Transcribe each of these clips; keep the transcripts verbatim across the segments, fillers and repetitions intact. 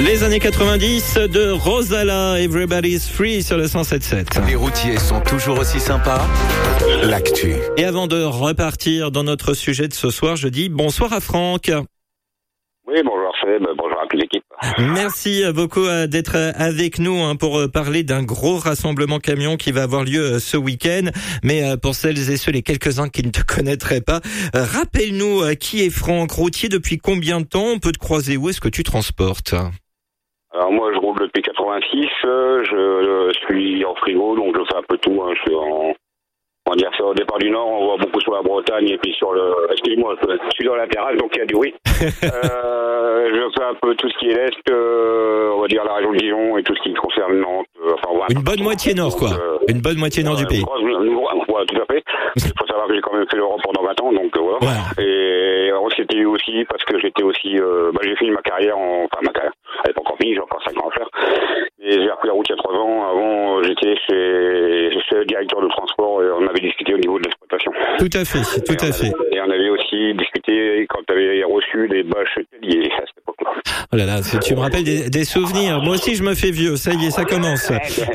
Les années quatre-vingt-dix de Rosala, Everybody's Free sur le cent sept sept. Les routiers sont toujours aussi sympas. L'actu. Et avant de repartir dans notre sujet de ce soir, je dis bonsoir à Franck. Oui, bonjour Seb, bonjour à toute l'équipe. Merci beaucoup d'être avec nous pour parler d'un gros rassemblement camion qui va avoir lieu ce week-end. Mais pour celles et ceux, les quelques-uns qui ne te connaîtraient pas, rappelle-nous qui est Franck, routier depuis combien de temps? On peut te croiser où? Est-ce que tu transportes? Alors moi je roule depuis quatre-vingt-six, je suis en frigo, donc je fais un peu tout, hein. Je suis en... On va dire c'est au départ du Nord, on voit beaucoup sur la Bretagne et puis sur le... Excuse-moi, je suis dans la terrasse donc il y a du bruit. euh, je fais un peu tout ce qui est l'Est, euh, on va dire la région de Dijon et tout ce qui concerne Nantes. Euh, enfin, voilà, Une bonne moitié nord quoi, euh, une bonne moitié nord euh, du pays. Voilà, tout à fait. Il faut savoir que j'ai quand même fait l'Europe pendant vingt ans, donc euh, voilà. Ouais. Et alors, c'était aussi parce que j'étais aussi... Euh, bah, j'ai fini ma carrière en... Enfin ma carrière, elle n'est pas encore finie, j'ai encore cinq ans à faire. Et j'ai repris la route il y a trois ans. Avant, j'étais chez, chez directeur de transport et on avait discuté au niveau de l'exploitation. Tout à fait, tout et à fait. Avait, et on avait aussi discuté quand tu avais reçu des bâches telliers à cette époque-là. Oh là là, tu me rappelles des, des souvenirs. Moi aussi, je me fais vieux. Ça y est, ça commence.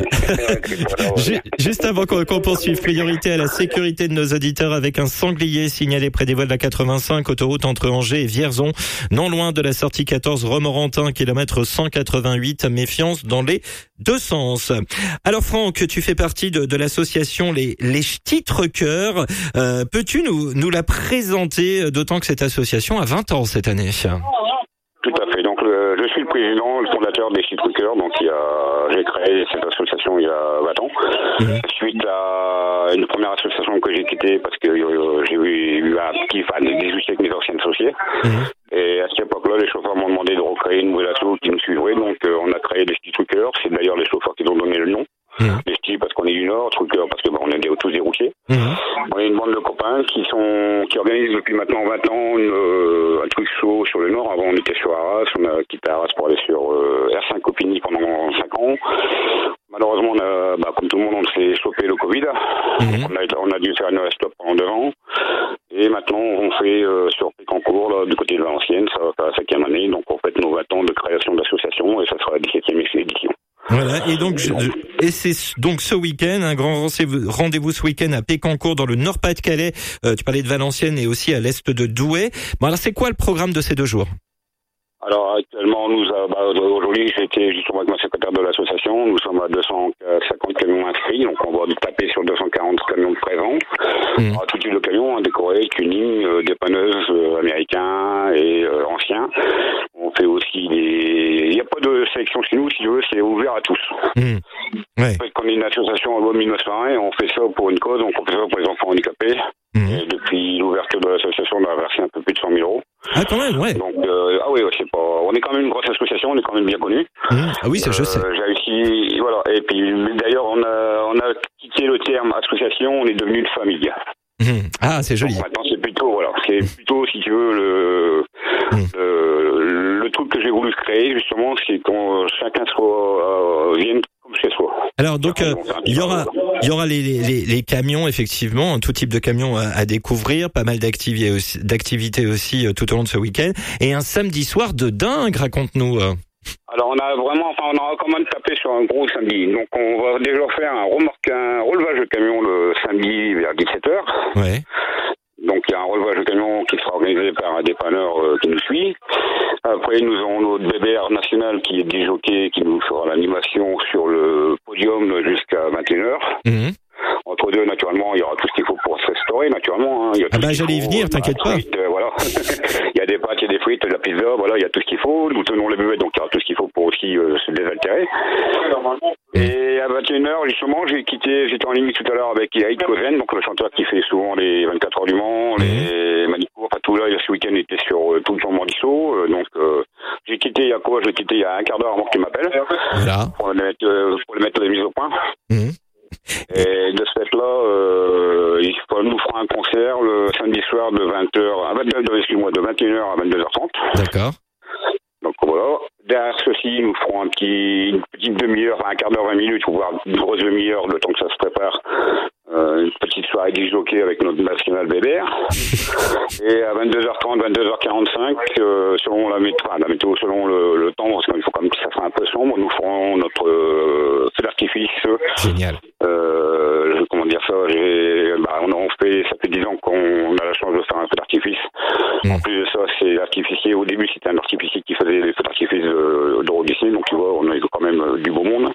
Juste avant qu'on, qu'on poursuive, priorité à la sécurité de nos auditeurs avec un sanglier signalé près des voies de la quatre-vingt-cinq, autoroute entre Angers et Vierzon, non loin de la sortie quatorze Romorantin, kilomètre cent quatre-vingt-huit. Méfiance dans les deux sens. Alors Franck, tu fais partie de, de l'association Les, les Ch'tis Truckers. Euh, peux-tu nous, nous la présenter, d'autant que cette association a vingt ans cette année? Tout à fait. Donc le, je suis le président, le fondateur des Ch'tis Truckers. Donc il y a, j'ai créé cette association il y a vingt ans. Mmh. Suite à une première association que j'ai quittée parce que euh, j'ai eu, eu un petit fan de dix-huit avec mes anciens associés. Mmh. Et à cette époque-là, les chauffeurs m'ont demandé de recréer une nouvelle asso qui nous suivrait. Donc euh, on a créé les Ch'tis Truckers. C'est d'ailleurs les chauffeurs qui nous ont donné le nom. Mmh. Les Ch'tis parce qu'on est du Nord, Truckers parce que bah, on est des, tous des routiers. Mmh. On est une bande de copains qui sont qui organisent depuis maintenant vingt ans une, euh, un truc chaud sur le Nord. Avant on était sur Arras, on a quitté Arras pour aller sur euh, R cinq Copigny pendant cinq ans. Malheureusement, on a, bah, comme tout le monde, on s'est chopé le Covid. Mmh. On, a, on a dû faire une stop pendant deux ans. Et maintenant, on fait euh, sur Pécancourt, là, du côté de Valenciennes, ça va faire la cinquième année. Donc, on fait nos vingt ans de création d'association et ça sera la dix-septième édition. Voilà, et donc, je, et c'est donc ce week-end, un grand rendez-vous ce week-end à Pécancourt dans le Nord-Pas-de-Calais. Euh, tu parlais de Valenciennes et aussi à l'est de Douai. Bon, alors, c'est quoi le programme de ces deux jours? Alors actuellement, nous a, bah, aujourd'hui, j'étais justement avec ma secrétaire de l'association. Nous sommes à deux cent cinquante camions inscrits, donc on va taper sur deux cent quarante camions de présents. Mmh. Alors, tout type de camions, hein, décorés, tuning, euh, dépanneuses euh, américains et euh, anciens. On fait aussi des... Il n'y a pas de sélection chez nous, si tu veux, c'est ouvert à tous. Mmh. Ouais. En fait, on est une association en loi mille neuf cent un et on fait ça pour une cause, donc on fait ça pour les enfants handicapés. Mmh. Et depuis l'ouverture de l'association, on a versé un peu plus de cent mille euros. Ah, quand même, ouais. Donc, euh, ah oui, ouais, c'est pas, on est quand même une grosse association, on est quand même bien connu. Mmh. Ah oui, ça, je euh, sais. J'ai réussi, voilà. Et puis, d'ailleurs, on a, on a quitté le terme association, on est devenu une famille. Mmh. Ah, c'est joli. Donc, maintenant, c'est plutôt, voilà, c'est plutôt, si tu veux, le, mmh. le, le truc que j'ai voulu créer, justement, c'est qu'on, chacun soit, euh, vienne comme chez soi. Alors, donc, euh, il y aura, il y aura les, les, les camions, effectivement, tout type de camions à, à découvrir, pas mal d'activités aussi, d'activités aussi tout au long de ce week-end. Et un samedi soir de dingue, raconte-nous. Alors, on a vraiment, enfin, on a recommandé de taper sur un gros samedi. Donc, on va déjà faire un remorque, un relevage de camion le samedi vers dix-sept heures. Ouais. Donc, il y a un relevage de camion qui sera organisé par un dépanneur euh, qui nous suit. Après, nous avons notre B B R national qui est disjockey, qui nous fera l'animation sur le podium jusqu'à vingt et une heures. Mmh. Entre deux, naturellement, il y aura tout ce qu'il faut pour se restaurer, naturellement. Hein. Il y a ah bah, j'allais y venir, t'inquiète pas. Frites, euh, voilà. Il y a des pâtes, il y a des frites, de la pizza, voilà, il y a tout ce qu'il faut. Nous tenons les buvettes, donc il y aura tout ce qu'il faut pour aussi euh, se désaltérer. Et à vingt et une heures, justement, j'ai quitté, j'étais en ligne tout à l'heure avec Eric Cozen, donc le chanteur qui fait souvent les vingt-quatre heures du Mans, mmh. les Manicourt, enfin tout là, ce week-end était sur euh, tout le Jean Mordisseau, euh, donc euh, j'ai quitté il y a quoi? J'ai quitté il y a un quart d'heure avant qu'il m'appelle. Voilà. Pour le mettre, euh, pour le mettre les mises au point. Mmh. Et de ce fait-là, euh, il nous fera un concert le samedi soir de vingt heures, à vingt-deux, excuse-moi, de vingt et une heures à vingt-deux heures trente. D'accord. Donc voilà. Derrière ceci, nous ferons un petit, une petite demi-heure, un quart d'heure, vingt minutes, voire une grosse demi-heure, le temps que ça se prépare. Euh, une petite soirée disjockey avec notre national B B R. Et à vingt-deux heures trente, vingt-deux heures quarante-cinq, euh, selon la météo, la météo, selon le, le temps, parce qu'il faut quand même Génial. Euh, comment dire ça, j'ai, bah, on, on fait, ça fait dix ans qu'on a la chance de faire un feu d'artifice. Mmh. En plus de ça, c'est l'artificier. Au début, c'était un artificier qui faisait des feux d'artifice de, de Disney, donc tu vois, on a quand même euh, du beau monde.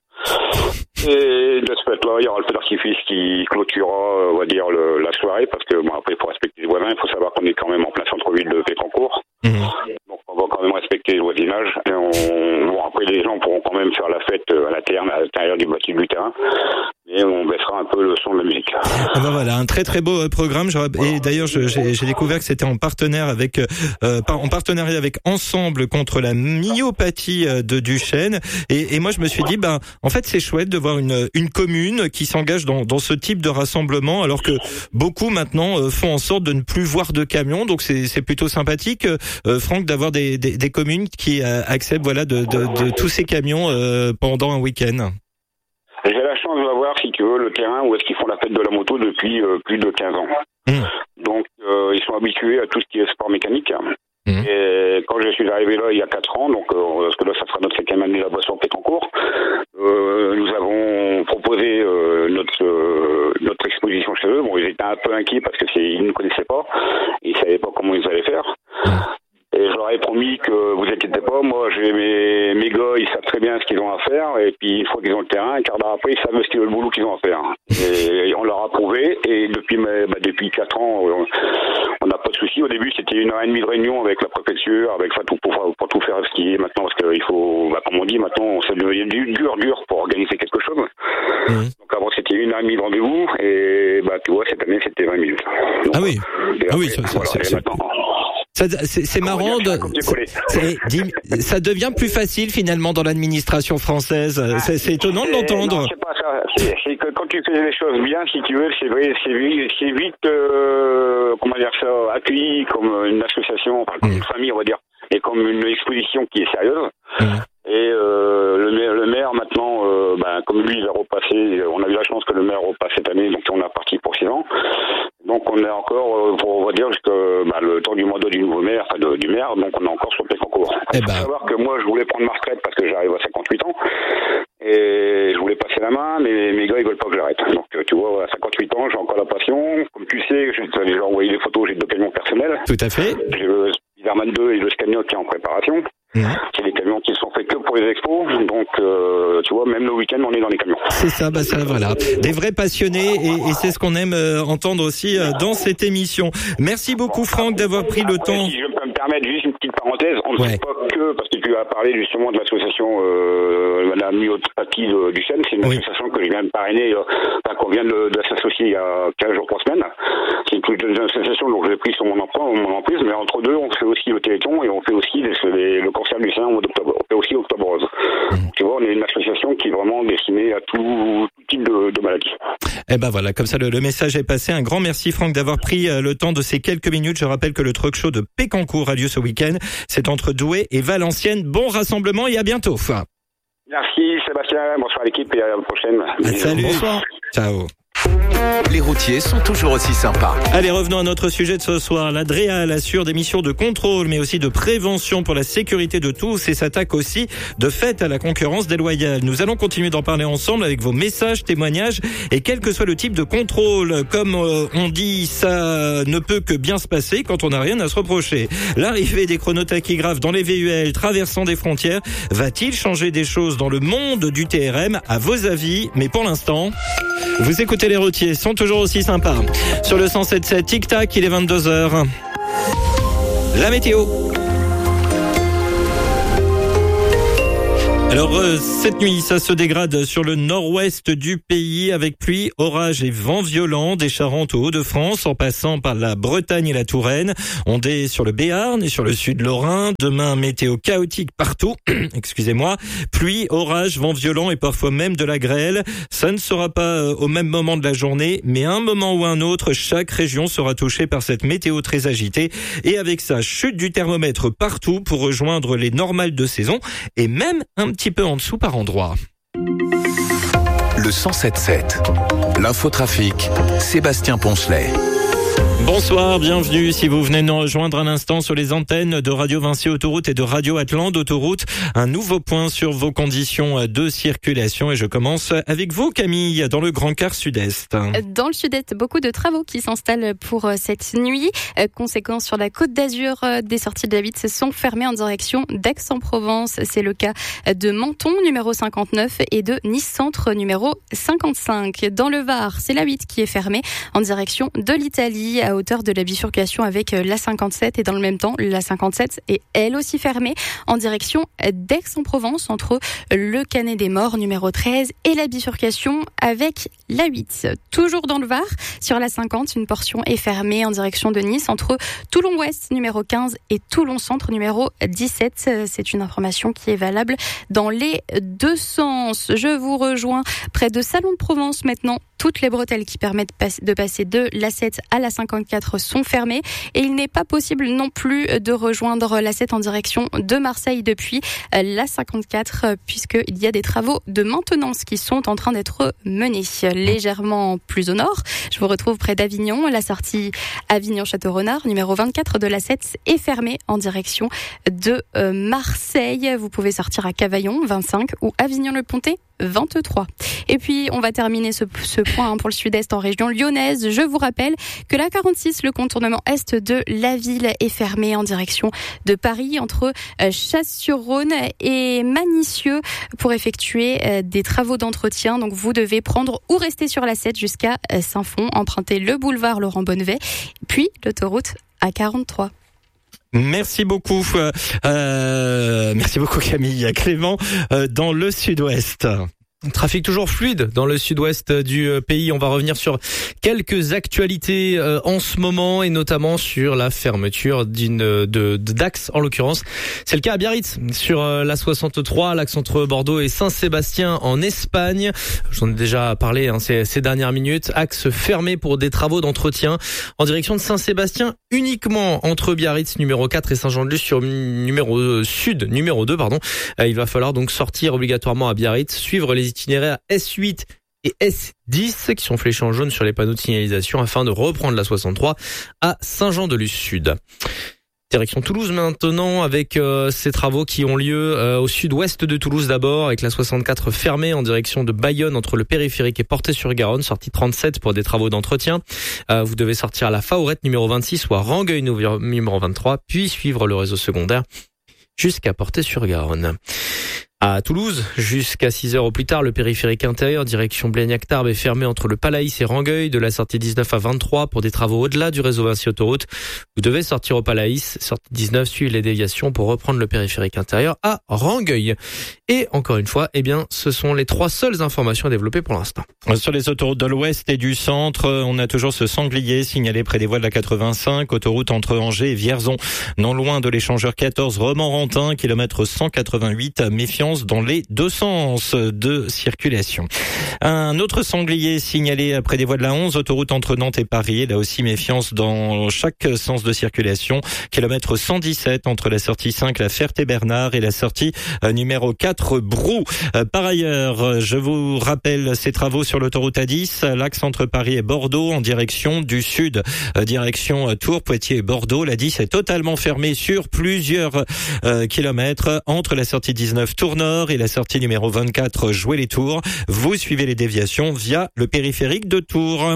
Et de ce fait-là, il y aura le feu d'artifice qui clôturera, on va dire, le, la soirée, parce que bon, après, il faut respecter les voisins. Il faut savoir qu'on est quand même en plein centre-ville de Pécancourt. Mmh. Donc, on va quand même respecter le voisinage. Et on, bon, après, les gens pourront quand même faire la fête à l'interne, à l'intérieur du bâtiment du terrain. Et on baissera un peu le son de la musique. Ah ben voilà, un très très beau programme. Et d'ailleurs, j'ai, j'ai découvert que c'était en partenaire avec, euh, en partenariat avec Ensemble contre la myopathie de Duchenne. Et, et moi, je me suis dit, ben, en fait, c'est chouette de voir une une commune qui s'engage dans dans ce type de rassemblement, alors que beaucoup maintenant font en sorte de ne plus voir de camions. Donc c'est c'est plutôt sympathique, euh, Franck, d'avoir des, des des communes qui euh, acceptent voilà de, de de tous ces camions euh, pendant un week-end. J'ai la chance d'avoir, si tu veux, le terrain où est-ce qu'ils font la fête de la moto depuis euh, plus de quinze ans. Mmh. Donc, euh, ils sont habitués à tout ce qui est sport mécanique. Mmh. Et quand je suis arrivé là, il y a quatre ans, donc, euh, parce que là, ça sera notre cinquième année là-bas sur Pécancourt, euh, nous avons proposé euh, notre euh, notre exposition chez eux. Bon, ils étaient un peu inquiets parce que c'est, ils ne connaissaient pas, ils savaient pas comment ils allaient faire. Mmh. Et je leur ai promis que vous inquiétez pas, moi j'ai mes, mes gars, ils savent très bien ce qu'ils ont à faire, et puis une fois qu'ils ont le terrain, un quart d'heure après, ils savent ce qu'ils, le boulot qu'ils ont à faire. Et on leur a prouvé, et depuis bah, depuis quatre ans, on n'a pas de soucis. Au début, c'était une heure et demie de réunion avec la préfecture, avec enfin, tout, pour, pour tout faire ce qui est maintenant, parce qu'il faut, bah, comme on dit, maintenant, c'est devenu dur, dur pour organiser quelque chose. Mmh. Donc avant, c'était une heure et demie de rendez-vous, et bah, tu vois, cette année, c'était vingt minutes. Donc, ah oui, après, ah oui, ça, ça, voilà, c'est, c'est... Ça, c'est, c'est marrant, de, c'est, c'est, ça devient plus facile finalement dans l'administration française. C'est, c'est étonnant de l'entendre. Non, c'est pas ça. C'est, c'est que quand tu fais les choses bien, si tu veux, c'est vrai, c'est vite, c'est vite euh, comment dire ça, accueilli comme une association, enfin, comme mmh. une famille, on va dire, et comme une exposition qui est sérieuse. Mmh. Et euh, le, maire, le maire maintenant, euh, ben, comme lui, il a repassé, on a eu la chance que le maire repasse cette année, donc on est parti pour six ans. Donc on est encore, pour, on va dire, jusqu'à bah, le temps du mandat du nouveau maire, enfin de, du maire, donc on est encore sur Pécancourt. Il faut bah... savoir que moi, je voulais prendre ma retraite parce que j'arrive à cinquante-huit ans, et je voulais passer la main, mais mes gars, ils veulent pas que j'arrête. Donc tu vois, à cinquante-huit ans, j'ai encore la passion. Comme tu sais, je t'ai déjà envoyé des photos, j'ai deux camions personnels. Tout à fait. J'ai le Spiderman deux et le Scania qui est en préparation. Mmh. C'est des camions qui sont faits que pour les expos, donc euh, tu vois, même le week-end on est dans les camions. C'est ça, bah ça voilà, des vrais passionnés, et, et c'est ce qu'on aime euh, entendre aussi euh, dans cette émission. Merci beaucoup Franck d'avoir pris le temps. Si je peux me permettre juste une petite parenthèse, on ne ouais. sait pas que, parce que tu as parlé justement de l'association euh, la myopathie de Duchenne, c'est une oui. association que je viens de parrainer, euh, enfin, qu'on vient de, de s'associer il y a quinze jours, trois semaines. C'est une plus jeune association, donc je l'ai pris sur mon emploi, mon emprise, mais entre deux, on fait aussi le Téléthon et on fait aussi les, les, le cancer du sein au mois d'octobre. On fait aussi Octobre Rose. Mmh. Tu vois, on est une association qui est vraiment destinée à tout, tout type de, de maladies. Eh ben voilà, comme ça le, le message est passé. Un grand merci Franck d'avoir pris le temps de ces quelques minutes. Je rappelle que le Truck Show de Pécancourt a lieu ce week-end. C'est entre Douai et Valenciennes. Bon rassemblement et à bientôt. Merci Sébastien, bonsoir à l'équipe et à la prochaine. Salut, bonsoir. Ciao. Les routiers sont toujours aussi sympas. Allez, revenons à notre sujet de ce soir. La DREAL assure des missions de contrôle, mais aussi de prévention pour la sécurité de tous, et s'attaque aussi de fait à la concurrence déloyale. Nous allons continuer d'en parler ensemble avec vos messages, témoignages, et quel que soit le type de contrôle. Comme euh, on dit, ça ne peut que bien se passer quand on n'a rien à se reprocher. L'arrivée des chronotachygraphes dans les V U L traversant des frontières va-t-il changer des choses dans le monde du T R M? À vos avis, mais pour l'instant, vous écoutez les routiers, sont toujours aussi sympas. Sur le cent sept sept, tic-tac, il est vingt-deux heures. La météo. Alors euh, cette nuit, ça se dégrade sur le nord-ouest du pays avec pluie, orage et vent violent des Charentes aux Hauts-de-France en passant par la Bretagne et la Touraine. On est sur le Béarn et sur le sud Lorrain. Demain, météo chaotique partout. Excusez-moi. Pluie, orage, vent violent et parfois même de la grêle. Ça ne sera pas euh, au même moment de la journée, mais à un moment ou un autre, chaque région sera touchée par cette météo très agitée. Et avec ça, chute du thermomètre partout pour rejoindre les normales de saison et même un petit Un petit peu en dessous par endroit. Le cent sept sept, l'infotrafic, Sébastien Poncelet. Bonsoir, bienvenue. Si vous venez nous rejoindre à l'instant sur les antennes de Radio Vinci Autoroute et de Radio Atlante Autoroute, un nouveau point sur vos conditions de circulation. Et je commence avec vous, Camille, dans le Grand Quart Sud-Est. Dans le Sud-Est, beaucoup de travaux qui s'installent pour cette nuit. Conséquence sur la Côte d'Azur, des sorties de la Vitte sont fermées en direction d'Aix-en-Provence. C'est le cas de Menton, numéro cinquante-neuf, et de Nice Centre, numéro cinquante-cinq. Dans le Var, c'est la Vitte qui est fermée en direction de l'Italie, à hauteur de la bifurcation avec la cinquante-sept, et dans le même temps, la cinquante-sept est elle aussi fermée en direction d'Aix-en-Provence, entre le Canet des Morts, numéro treize, et la bifurcation avec la huit. Toujours dans le Var, sur la cinquante, une portion est fermée en direction de Nice, entre Toulon-Ouest, numéro quinze, et Toulon-Centre, numéro dix-sept. C'est une information qui est valable dans les deux sens. Je vous rejoins près de Salon de Provence maintenant. Toutes les bretelles qui permettent de passer de l'A sept à la cinquante-quatre sont fermées, et il n'est pas possible non plus de rejoindre l'A sept en direction de Marseille depuis la cinquante-quatre, puisqu'il y a des travaux de maintenance qui sont en train d'être menés. Légèrement plus au nord, je vous retrouve près d'Avignon. La sortie Avignon-Château-Renard, numéro vingt-quatre de l'A sept, est fermée en direction de Marseille. Vous pouvez sortir à Cavaillon, vingt-cinq, ou Avignon-le-Pontet, vingt-trois. Et puis, on va terminer ce, ce point pour le Sud-Est en région lyonnaise. Je vous rappelle que la quarante-six, le contournement est de la ville, est fermé en direction de Paris, entre Chasse-sur-Rhône et Manicieux, pour effectuer des travaux d'entretien. Donc, vous devez prendre ou rester sur l'A sept jusqu'à Saint-Fond, emprunter le boulevard Laurent Bonnevet, puis l'autoroute A quarante-trois. Merci beaucoup, euh, merci beaucoup Camille. Clément, euh, dans le Sud-Ouest. Trafic toujours fluide dans le sud-ouest du pays. On va revenir sur quelques actualités euh, en ce moment, et notamment sur la fermeture d'une de, de d'Axe en l'occurrence. C'est le cas à Biarritz sur euh, la soixante-trois, l'axe entre Bordeaux et Saint-Sébastien en Espagne. J'en ai déjà parlé hein, ces, ces dernières minutes. Axe fermé pour des travaux d'entretien en direction de Saint-Sébastien, uniquement entre Biarritz numéro quatre et Saint-Jean-de-Luz sur numéro euh, sud numéro deux pardon. Euh, il va falloir donc sortir obligatoirement à Biarritz, suivre les itinéraires S huit et S dix qui sont fléchés en jaune sur les panneaux de signalisation afin de reprendre la soixante-trois à Saint-Jean-de-Luz Sud. Direction Toulouse maintenant, avec euh, ces travaux qui ont lieu euh, au sud-ouest de Toulouse d'abord, avec la soixante-quatre fermée en direction de Bayonne entre le périphérique et Portet-sur-Garonne, sortie trente-sept pour des travaux d'entretien. Euh, vous devez sortir à la Faurette numéro vingt-six ou à Rangueil numéro vingt-trois, puis suivre le réseau secondaire jusqu'à Portet-sur-Garonne. À Toulouse, jusqu'à six heures au plus tard, le périphérique intérieur direction Blagnac-Tarbes est fermé entre le Palaïs et Rangueil, de la sortie dix-neuf à vingt-trois pour des travaux au-delà du réseau Vinci Autoroute. Vous devez sortir au Palaïs, sortie dix-neuf, suivre les déviations pour reprendre le périphérique intérieur à Rangueil. Et encore une fois, eh bien, ce sont les trois seules informations à développer pour l'instant. Sur les autoroutes de l'Ouest et du Centre, on a toujours ce sanglier signalé près des voies de la quatre-vingt-cinq, autoroute entre Angers et Vierzon, non loin de l'échangeur quatorze Romorantin, kilomètre cent quatre-vingt-huit, méfiance dans les deux sens de circulation. Un autre sanglier signalé près des voies de la onze, autoroute entre Nantes et Paris, là aussi méfiance dans chaque sens de circulation, kilomètre cent dix-sept entre la sortie cinq, la Ferté-Bernard, et la sortie numéro quatre, Brou. Par ailleurs, je vous rappelle ces travaux sur l'autoroute A dix, l'axe entre Paris et Bordeaux en direction du sud, direction Tours, Poitiers et Bordeaux. La dix est totalement fermée sur plusieurs euh, kilomètres entre la sortie dix-neuf, Tours Nord, et la sortie numéro vingt-quatre, Jouer-les-Tours. Vous suivez les déviations via le périphérique de Tours.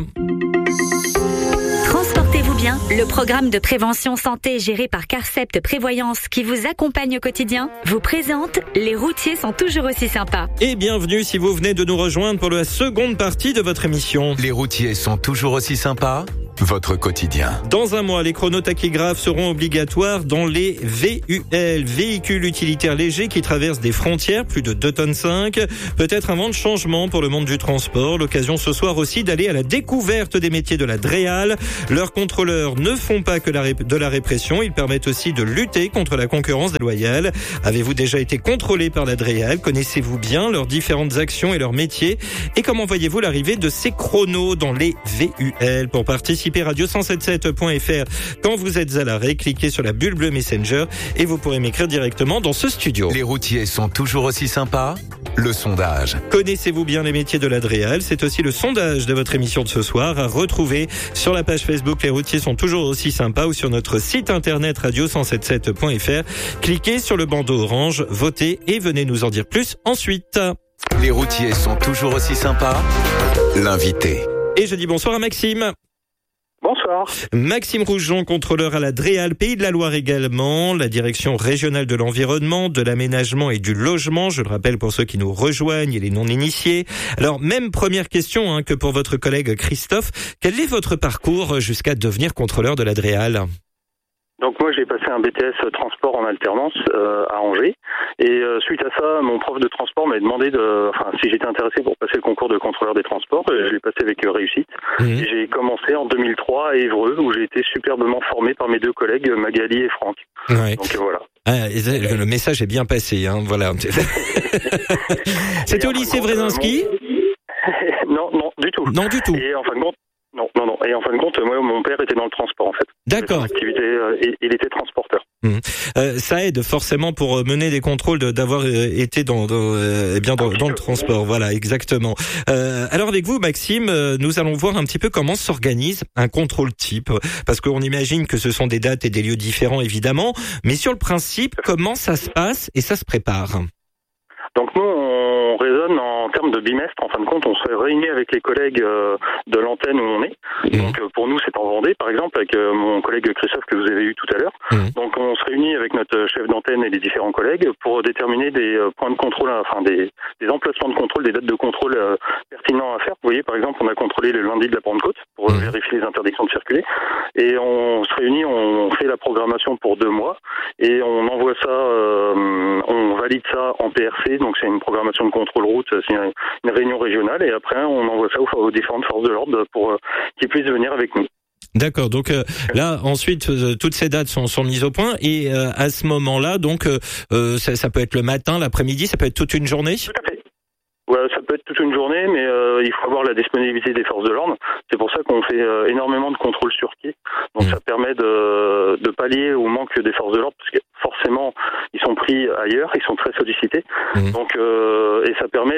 Transportez-vous bien, le programme de prévention santé géré par Carcept Prévoyance qui vous accompagne au quotidien vous présente Les routiers sont toujours aussi sympas. Et bienvenue si vous venez de nous rejoindre pour la seconde partie de votre émission. Les routiers sont toujours aussi sympas. Votre quotidien. Dans un mois, les chronotachygraphes seront obligatoires dans les V U L, véhicules utilitaires légers qui traversent des frontières, plus de deux tonnes cinq. Peut-être un vent de changement pour le monde du transport. L'occasion ce soir aussi d'aller à la découverte des métiers de la DREAL. Leurs contrôleurs ne font pas que la ré- de la répression, ils permettent aussi de lutter contre la concurrence déloyale. Avez-vous déjà été contrôlé par la DREAL? Connaissez-vous bien leurs différentes actions et leurs métiers? Et comment voyez-vous l'arrivée de ces chronos dans les V U L? Pour participer participer, radio cent soixante-dix-sept point f r. Quand vous êtes à l'arrêt, cliquez sur la bulle bleue Messenger et vous pourrez m'écrire directement dans ce studio. Les routiers sont toujours aussi sympas? Le sondage. Connaissez-vous bien les métiers de la Dréal? C'est aussi le sondage de votre émission de ce soir à retrouver sur la page Facebook Les routiers sont toujours aussi sympas ou sur notre site internet radio cent soixante-dix-sept point f r. Cliquez sur le bandeau orange, votez et venez nous en dire plus ensuite. Les routiers sont toujours aussi sympas? L'invité. Et je dis bonsoir à Maxime. Bonsoir. Maxime Rougeon, contrôleur à la Dréal, Pays de la Loire également, la direction régionale de l'environnement, de l'aménagement et du logement. Je le rappelle pour ceux qui nous rejoignent et les non-initiés. Alors, même première question hein, que pour votre collègue Christophe. Quel est votre parcours jusqu'à devenir contrôleur de la Dréal ? Donc moi j'ai passé un B T S transport en alternance euh, à Angers et euh, suite à ça mon prof de transport m'a demandé de, enfin si j'étais intéressé pour passer le concours de contrôleur des transports, je l'ai passé avec réussite. Mmh. Et j'ai commencé en deux mille trois à Évreux où j'ai été superbement formé par mes deux collègues Magali et Franck. Ouais. Donc voilà. Ah, le message est bien passé, hein, voilà. C'était et au lycée Wresinski ? Non, non, du tout. Non, du tout. Et en fin de compte, non, non, non. Et en fin de compte, moi, mon père était dans le transport, en fait. D'accord. Activité, euh, il, il était transporteur. Mmh. Euh, ça aide forcément pour mener des contrôles de, d'avoir euh, été dans, dans, euh, eh bien dans, dans le transport. Voilà, exactement. Euh, alors avec vous, Maxime, euh, nous allons voir un petit peu comment s'organise un contrôle type, parce qu'on imagine que ce sont des dates et des lieux différents, évidemment. Mais sur le principe, comment ça se passe et ça se prépare ? Donc nous, on raisonne en termes de bimestre. En fin de compte, on se réunit avec les collègues euh, de l'antenne où on est. Mmh. Donc euh, pour nous, c'est en Vendée, par exemple, avec euh, mon collègue Christophe que vous avez eu tout à l'heure. Mmh. Donc on se réunit avec notre chef d'antenne et les différents collègues pour déterminer des euh, points de contrôle, enfin des, des emplacements de contrôle, des dates de contrôle euh, pertinents à faire. Vous voyez, par exemple, on a contrôlé le lundi de la Pentecôte pour mmh. vérifier les interdictions de circuler. Et on se réunit, on fait la programmation pour deux mois et on envoie ça, euh, on valide ça en P R C. Donc c'est une programmation de contrôle route, c'est une, une réunion régionale et après on envoie ça aux, aux différentes forces de l'ordre pour euh, qu'ils puissent venir avec nous. D'accord, donc euh, là ensuite euh, toutes ces dates sont, sont mises au point et euh, à ce moment-là donc euh, euh, ça, ça peut être le matin, l'après-midi, ça peut être toute une journée. Tout à fait. Ouais, ça peut être toute une journée, mais euh, il faut avoir la disponibilité des forces de l'ordre. C'est pour ça qu'on fait euh, énormément de contrôles sur quai. Donc mmh. ça permet de, de pallier au manque des forces de l'ordre, parce que forcément ils sont pris ailleurs, ils sont très sollicités. Mmh. Donc euh, et ça permet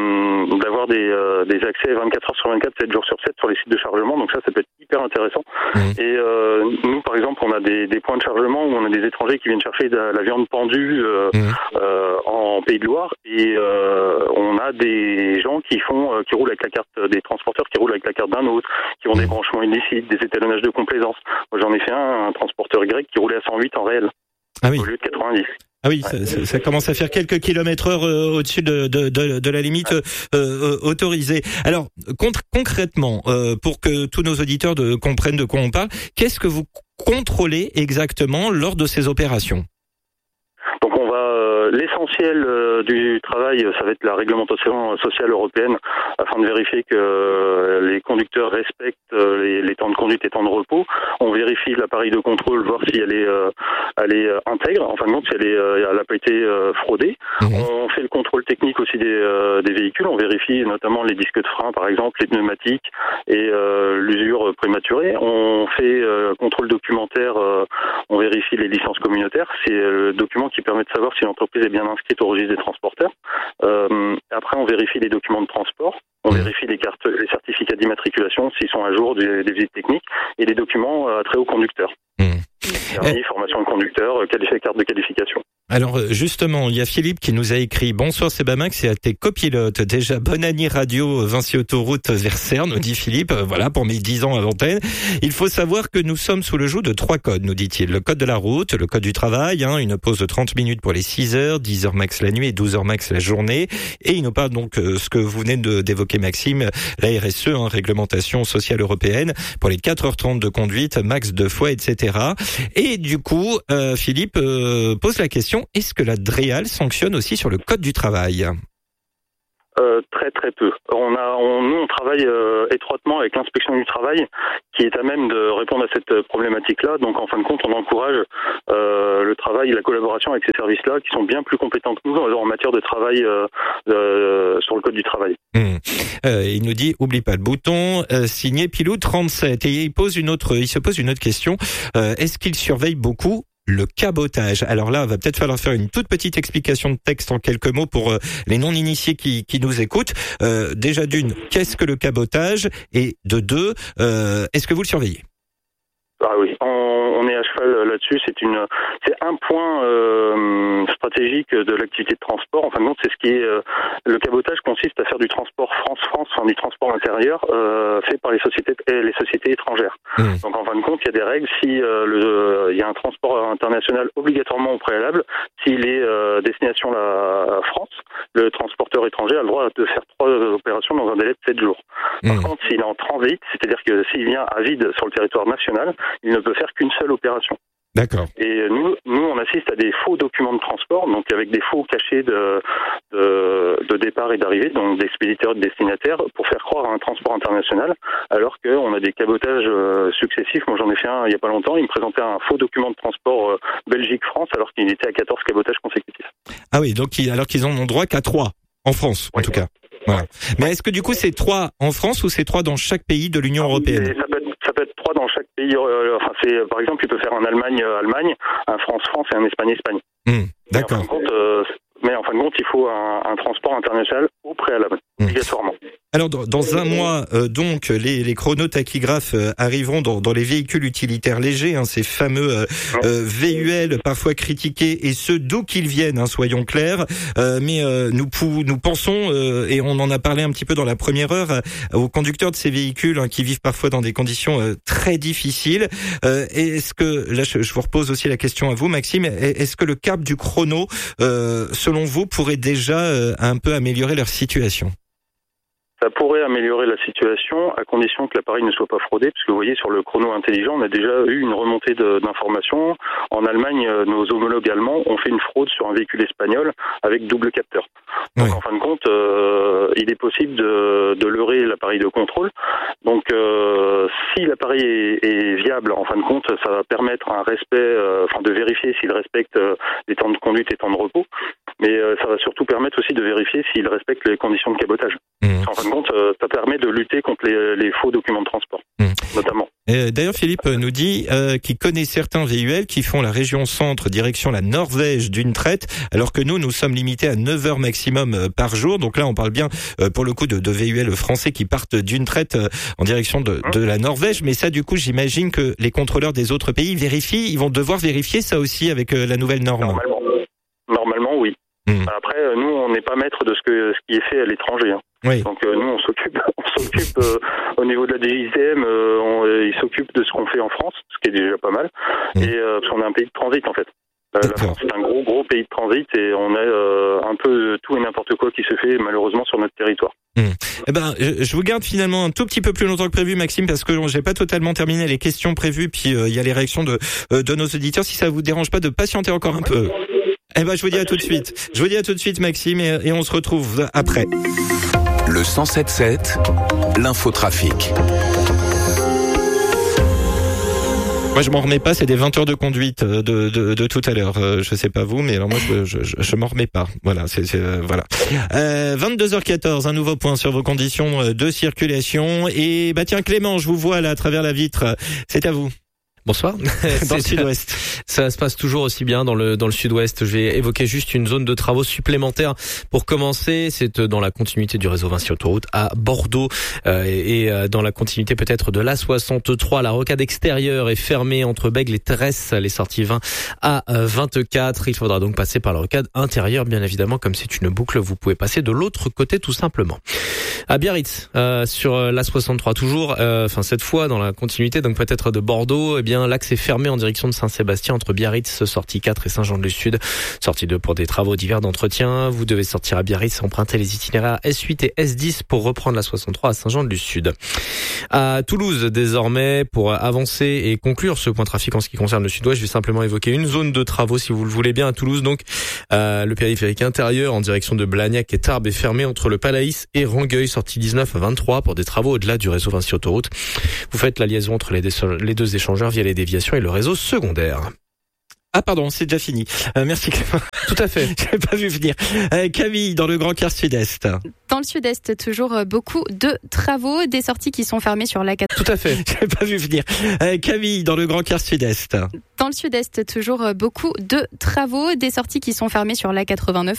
de d'avoir des euh, des accès vingt-quatre heures sur vingt-quatre, sept jours sur sept sur les sites de chargement. Donc ça, ça peut être hyper intéressant. Mmh. Et euh, nous, par exemple, on a des, des points de chargement où on a des étrangers qui viennent chercher de la, la viande pendue euh, mmh. euh, en Pays de Loire et euh, on a des gens qui font, euh, qui roulent avec la carte, des transporteurs qui roulent avec la carte d'un autre, qui ont des branchements illicites, des étalonnages de complaisance. Moi, j'en ai fait un, un transporteur grec qui roulait à cent huit en réel, ah oui. au lieu de quatre-vingt-dix. Ah oui, ouais. ça, ça commence à faire quelques kilomètres heure euh, au-dessus de, de, de, de la limite euh, euh, autorisée. Alors, con- concrètement, euh, pour que tous nos auditeurs de, comprennent de quoi on parle, qu'est-ce que vous contrôlez exactement lors de ces opérations ? Donc on va euh, l'essentiel euh, du travail, ça va être la réglementation sociale européenne afin de vérifier que euh, les conducteurs respectent euh, les, les temps de conduite et temps de repos. On vérifie l'appareil de contrôle, voir si elle est, euh, elle est euh, intègre, en fin de compte si elle est, euh, elle n'a pas été euh, fraudée. Mmh. On fait le contrôle technique aussi des, euh, des véhicules. On vérifie notamment les disques de frein, par exemple, les pneumatiques et euh, l'usure prématurée. On fait euh, contrôle documentaire. Euh, on vérifie les licences communautaires. C'est le document qui permet de savoir si l'entreprise est bien inscrite au registre des transporteurs. Euh, après, on vérifie les documents de transport. On vérifie les cartes, les certificats d'immatriculation s'ils sont à jour des, des visites techniques et les documents à trait au conducteur. Mmh. Permis, formation de conducteur, qualifi- carte de qualification. Alors justement, il y a Philippe qui nous a écrit « Bonsoir Sebamax et à tes copilotes. Déjà, bonne année radio Vinci Autoroute vers Cerne, nous dit Philippe. Voilà, pour mes dix ans à l'antenne. Il faut savoir que nous sommes sous le joug de trois codes, nous dit-il. Le code de la route, le code du travail, hein, une pause de trente minutes pour les six heures, dix heures max la nuit et douze heures max la journée. Et il nous parle donc euh, ce que vous venez de, d'évoquer Maxime, la R S E, hein, réglementation sociale européenne, pour les quatre heures trente de conduite, max deux fois, et cetera. Et du coup, euh, Philippe euh, pose la question, est-ce que la Dréal sanctionne aussi sur le code du travail ? Euh, très très peu. On a, on, nous on travaille euh, étroitement avec l'inspection du travail, qui est à même de répondre à cette problématique-là. Donc en fin de compte, on encourage euh, le travail, la collaboration avec ces services-là, qui sont bien plus compétents que nous en matière de travail euh, euh, sur le code du travail. Mmh. Euh, il nous dit, oublie pas le bouton, euh, signé Pilou trente-sept. Et il pose une autre, il se pose une autre question. Euh, est-ce qu'il surveille beaucoup le cabotage? Alors là, il va peut-être falloir faire une toute petite explication de texte en quelques mots pour euh, les non-initiés qui, qui nous écoutent. Euh, déjà d'une, qu'est-ce que le cabotage? Et de deux, euh, est-ce que vous le surveillez? Ah oui, on, on est à cheval là-dessus. C'est une, c'est un point euh, stratégique de l'activité de transport. En fin de compte, c'est ce qui est euh, le cabotage consiste à faire du transport France-France, enfin du transport intérieur euh, fait par les sociétés les sociétés étrangères. Mmh. Donc en fin de compte, il y a des règles. Si euh, le, il y a un transport international obligatoirement au préalable, s'il est euh, destination la France, le transporteur étranger a le droit de faire trois opérations dans un délai de sept jours. Par mmh. contre, s'il est en transit, c'est-à-dire que s'il vient à vide sur le territoire national, il ne peut faire qu'une seule opération. D'accord. Et nous, nous, on assiste à des faux documents de transport, donc avec des faux cachets de, de, de départ et d'arrivée, donc d'expéditeurs et de destinataires, pour faire croire à un transport international, alors qu'on a des cabotages euh, successifs. Moi, j'en ai fait un il n'y a pas longtemps. Il me présentait un faux document de transport euh, Belgique-France, alors qu'il était à quatorze cabotages consécutifs. Ah oui, donc alors qu'ils en ont droit qu'à trois en France, en oui. tout cas. Voilà. Mais est-ce que du coup c'est trois en France ou c'est trois dans chaque pays de l'Union européenne? ça peut, être, ça peut être trois dans chaque pays. Euh, enfin, c'est par exemple, tu peux faire un Allemagne-Allemagne, un France-France et un Espagne-Espagne. Mmh, d'accord. Mais en fin de compte, euh, mais en fin de compte, il faut un, un transport international au préalable, mmh. obligatoirement. Alors dans, dans un mois, euh, donc les, les chronotachygraphes euh, arriveront dans, dans les véhicules utilitaires légers, hein, ces fameux euh, euh, V U L parfois critiqués, et ce d'où qu'ils viennent, hein, soyons clairs. Euh, mais euh, nous pou, nous pensons, euh, et on en a parlé un petit peu dans la première heure, euh, aux conducteurs de ces véhicules hein, qui vivent parfois dans des conditions euh, très difficiles. Euh, est-ce que là, je, je vous repose aussi la question à vous, Maxime, est-ce que le cap du chrono, euh, selon vous, pourrait déjà euh, un peu améliorer leur situation? Ça pourrait améliorer la situation à condition que l'appareil ne soit pas fraudé, parce que vous voyez sur le chrono intelligent, on a déjà eu une remontée de, d'informations. En Allemagne, nos homologues allemands ont fait une fraude sur un véhicule espagnol avec double capteur. Donc oui. en fin de compte, euh, il est possible de, de leurrer l'appareil de contrôle. Donc euh, si l'appareil est, est viable, en fin de compte, ça va permettre un respect, euh, enfin de vérifier s'il respecte euh, les temps de conduite et temps de repos. Mais euh, ça va surtout permettre aussi de vérifier s'il respecte les conditions de cabotage. Mmh. En fin de compte, euh, ça permet de lutter contre les, les faux documents de transport, mmh. notamment. Et d'ailleurs, Philippe nous dit euh, qu'il connaît certains V U L qui font la région centre, direction la Norvège d'une traite, alors que nous, nous sommes limités à neuf heures maximum euh, par jour. Donc là, on parle bien, euh, pour le coup, de, de V U L français qui partent d'une traite euh, en direction de, mmh. de la Norvège. Mais ça, du coup, j'imagine que les contrôleurs des autres pays vérifient, ils vont devoir vérifier ça aussi avec euh, la nouvelle norme. Normalement, Normalement oui. Mmh. Après, nous, on n'est pas maître de ce que ce qui est fait à l'étranger. Hein. Oui. Donc euh, nous, on s'occupe, on s'occupe euh, au niveau de la D G I T M, euh, on, euh, ils s'occupent de ce qu'on fait en France, ce qui est déjà pas mal. Mmh. Et euh, parce qu'on est un pays de transit en fait. Euh, la France est un gros gros pays de transit et on a euh, un peu tout et n'importe quoi qui se fait malheureusement sur notre territoire. Mmh. Eh ben, je, je vous garde finalement un tout petit peu plus longtemps que prévu, Maxime, parce que j'ai pas totalement terminé les questions prévues, puis il euh, y a les réactions de euh, de nos auditeurs. Si ça vous dérange pas de patienter encore un peu. Eh ben, je vous dis à tout de suite. Je vous dis à tout de suite, Maxime, et, et on se retrouve après. Le cent sept sept, l'infotrafic. Moi, je m'en remets pas. C'est des vingt heures de conduite de de, de tout à l'heure. Euh, je sais pas vous, mais alors moi, je je, je, je m'en remets pas. Voilà, c'est, c'est euh, voilà. Euh, vingt-deux heures quatorze, un nouveau point sur vos conditions de circulation. Et bah tiens, Clément, je vous vois là à travers la vitre. C'est à vous. Bonsoir. Dans le sud-ouest. Ça se passe toujours aussi bien dans le dans le sud-ouest. Je vais évoquer juste une zone de travaux supplémentaire pour commencer. C'est dans la continuité du réseau Vinci Autoroute à Bordeaux euh, et, et dans la continuité peut-être de l'A soixante-trois. La rocade extérieure est fermée entre Bègles et Tresse, les sorties vingt à vingt-quatre. Il faudra donc passer par la rocade intérieure, bien évidemment, comme c'est une boucle. Vous pouvez passer de l'autre côté tout simplement. À Biarritz, euh, sur l'A soixante-trois toujours. Enfin euh, cette fois dans la continuité, donc peut-être de Bordeaux. Eh bien quotidien. L'axe est fermé en direction de Saint-Sébastien entre Biarritz, sortie quatre et Saint-Jean-de-Luz-Sud. Sortie deux pour des travaux divers d'entretien. Vous devez sortir à Biarritz, emprunter les itinéraires S huit et S dix pour reprendre la soixante-trois à Saint-Jean-de-Luz-Sud. À Toulouse, désormais, pour avancer et conclure ce point trafic en ce qui concerne le sud-ouest, je vais simplement évoquer une zone de travaux, si vous le voulez bien, à Toulouse. Donc, euh, le périphérique intérieur en direction de Blagnac et Tarbes est fermé entre le Palaïs et Rangueil, sortie dix-neuf à vingt-trois pour des travaux au-delà du réseau Vinci Autoroute. Vous faites la liaison entre les, les deux échangeurs via les déviations et le réseau secondaire. Ah pardon, c'est déjà fini. Euh, merci Clément. Tout à fait. J'avais pas vu venir. Euh, Camille, dans le Grand Quart Sud-Est. Dans le Sud-Est, toujours beaucoup de travaux, des sorties qui sont fermées sur la quatre. Tout à fait. J'avais pas vu venir. Euh, Camille, dans le Grand Quart Sud-Est. Dans le Sud-Est, toujours beaucoup de travaux, des sorties qui sont fermées sur la quatre-vingt-neuf.